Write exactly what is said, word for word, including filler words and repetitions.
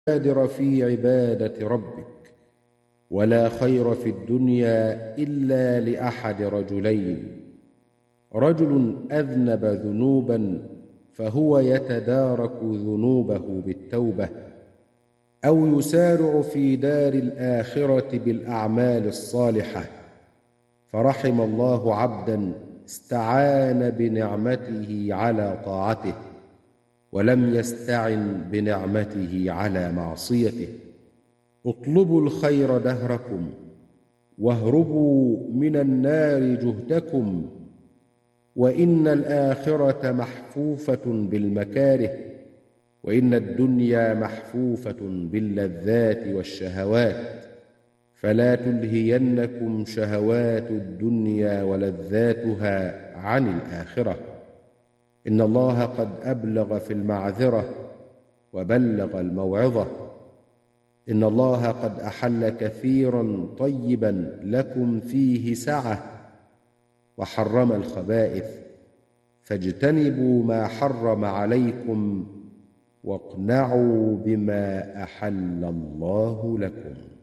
بادر في عبادة ربك، ولا خير في الدنيا إلا لأحد رجلين: رجل أذنب ذنوبا فهو يتدارك ذنوبه بالتوبة، أو يسارع في دار الآخرة بالأعمال الصالحة، فرحم الله عبدا استعان بنعمته على طاعته ولم يستعن بنعمته على معصيته. اطلبوا الخير دهركم، واهربوا من النار جهدكم، وإن الآخرة محفوفة بالمكاره، وإن الدنيا محفوفة باللذات والشهوات، فلا تلهينكم شهوات الدنيا ولذاتها عن الآخرة. إن الله قد أبلغ في المعذرة وبلغ الموعظة. إن الله قد أحل كثيرا طيبا لكم فيه سعة، وحرم الخبائث، فاجتنبوا ما حرم عليكم، واقنعوا بما أحل الله لكم.